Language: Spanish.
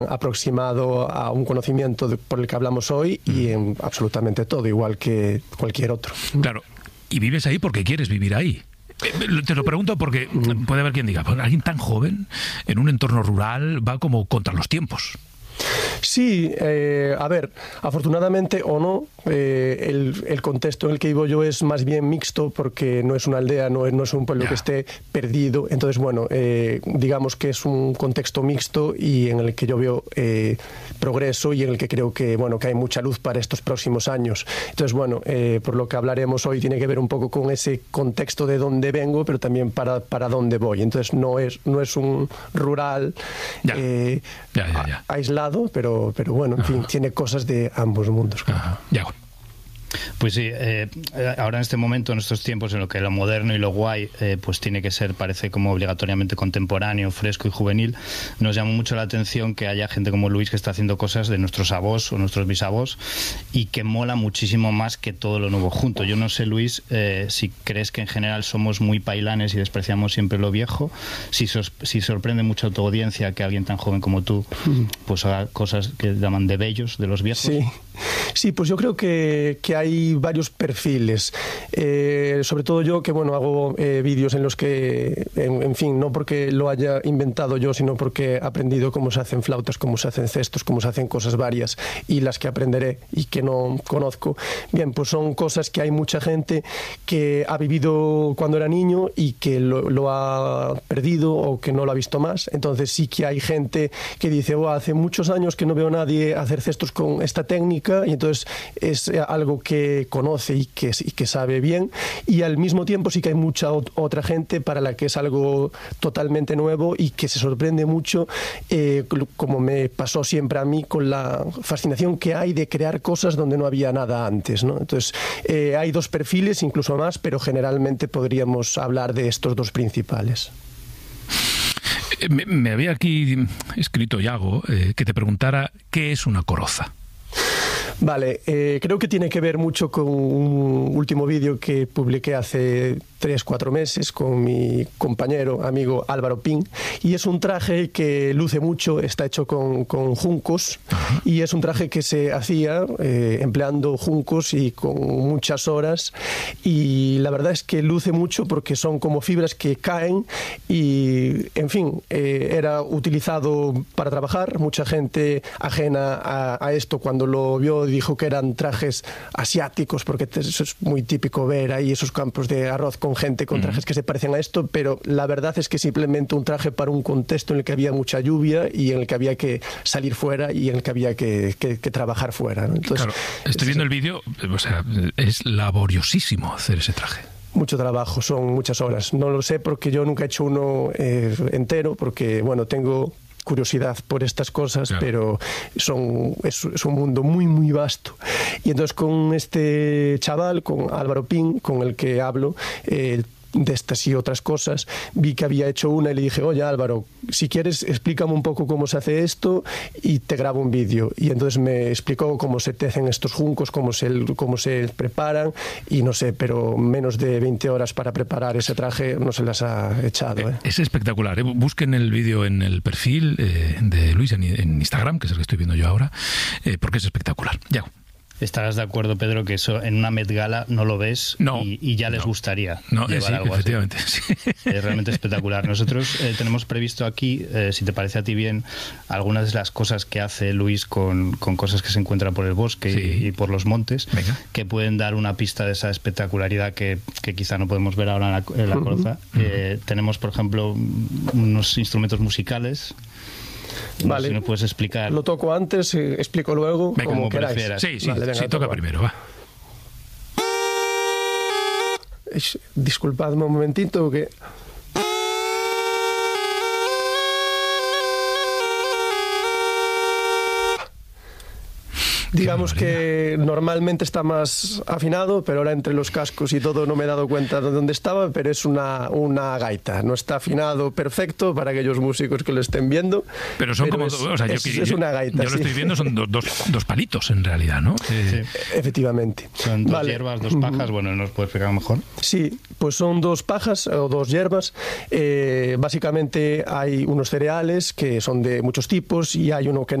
aproximado a un conocimiento por el que hablamos hoy y en absolutamente todo, igual que cualquier otro. Claro, y vives ahí porque quieres vivir ahí. Te lo pregunto porque puede haber quien diga, pues alguien tan joven en un entorno rural va como contra los tiempos. Sí, a ver, afortunadamente o no, el contexto en el que vivo yo es más bien mixto porque no es una aldea, no es un pueblo que esté perdido. Entonces, bueno, digamos que es un contexto mixto y en el que yo veo progreso y en el que creo que, bueno, que hay mucha luz para estos próximos años. Entonces, bueno, por lo que hablaremos hoy tiene que ver un poco con ese contexto de dónde vengo, pero también para dónde voy. Entonces, no es un rural aislado, pero bueno, en fin, tiene cosas de ambos mundos. Claro. Pues sí, ahora en este momento, en estos tiempos en los que lo moderno y lo guay pues tiene que ser, parece como obligatoriamente contemporáneo, fresco y juvenil, nos llama mucho la atención que haya gente como Luis que está haciendo cosas de nuestros avós o nuestros bisavós y que mola muchísimo más que todo lo nuevo junto. Yo no sé, Luis, si crees que en general somos muy pailanes y despreciamos siempre lo viejo, si sorprende mucho a tu audiencia que alguien tan joven como tú pues haga cosas que llaman de bellos, de los viejos. Sí, pues yo creo que hay varios perfiles, sobre todo yo que bueno hago vídeos en los que, en fin, no porque lo haya inventado yo, sino porque he aprendido cómo se hacen flautas, cómo se hacen cestos, cómo se hacen cosas varias y las que aprenderé y que no conozco. Bien, pues son cosas que hay mucha gente que ha vivido cuando era niño y que lo ha perdido o que no lo ha visto más. Entonces sí que hay gente que dice, hace muchos años que no veo a nadie hacer cestos con esta técnica, y entonces es algo que conoce y que sabe bien, y al mismo tiempo sí que hay mucha otra gente para la que es algo totalmente nuevo y que se sorprende mucho, como me pasó siempre a mí, con la fascinación que hay de crear cosas donde no había nada antes, ¿no? Entonces hay dos perfiles, incluso más, pero generalmente podríamos hablar de estos dos principales. Me había aquí escrito Yago que te preguntara ¿qué es una coroza? Vale, creo que tiene que ver mucho con un último vídeo que publiqué hace 3-4 meses con mi compañero, amigo Álvaro Pin, y es un traje que luce mucho, está hecho con juncos, y es un traje que se hacía empleando juncos y con muchas horas, y la verdad es que luce mucho porque son como fibras que caen y, en fin, era utilizado para trabajar. Mucha gente ajena a esto cuando lo vio dijo que eran trajes asiáticos, porque eso es muy típico ver ahí esos campos de arroz con gente con trajes que se parecen a esto, pero la verdad es que simplemente un traje para un contexto en el que había mucha lluvia y en el que había que salir fuera y en el que había que trabajar fuera, ¿no? Entonces, claro, estoy viendo el vídeo, o sea, es laboriosísimo hacer ese traje. Mucho trabajo, son muchas horas. No lo sé porque yo nunca he hecho uno entero, porque, bueno, tengo curiosidad por estas cosas, claro, pero es un mundo muy, muy vasto. Y entonces con este chaval, con Álvaro Pin, con el que hablo, de estas y otras cosas, vi que había hecho una y le dije, oye Álvaro, si quieres explícame un poco cómo se hace esto y te grabo un vídeo. Y entonces me explicó cómo se tecen estos juncos, cómo se preparan, y no sé, pero menos de 20 horas para preparar ese traje no se las ha echado. Es espectacular. Busquen el vídeo en el perfil de Luis en Instagram, que es el que estoy viendo yo ahora, porque es espectacular. Ya. ¿Estarás de acuerdo, Pedro, que eso en una Met Gala no lo ves y ya les gustaría llevar sí, algo efectivamente, así? Sí. Es realmente espectacular. Nosotros tenemos previsto aquí, si te parece a ti bien, algunas de las cosas que hace Luis con cosas que se encuentran por el bosque y por los montes, que pueden dar una pista de esa espectacularidad que quizá no podemos ver ahora en la coroza. Tenemos, por ejemplo, unos instrumentos musicales. Vale. Si no puedes explicar. Lo toco antes, explico luego, como queráis. Prefieras. Sí, vale, venga, toca primero, va. Disculpadme un momentito que... Digamos que normalmente está más afinado, pero ahora entre los cascos y todo no me he dado cuenta de dónde estaba, pero es una gaita. No está afinado perfecto para aquellos músicos que lo estén viendo. Pero son como... es una gaita. Yo lo estoy viendo, son dos palitos en realidad, ¿no? Sí. Efectivamente. Son dos hierbas, dos pajas. Bueno, ¿nos puedes explicar mejor? Sí, pues son dos pajas o dos hierbas. Básicamente hay unos cereales que son de muchos tipos y hay uno que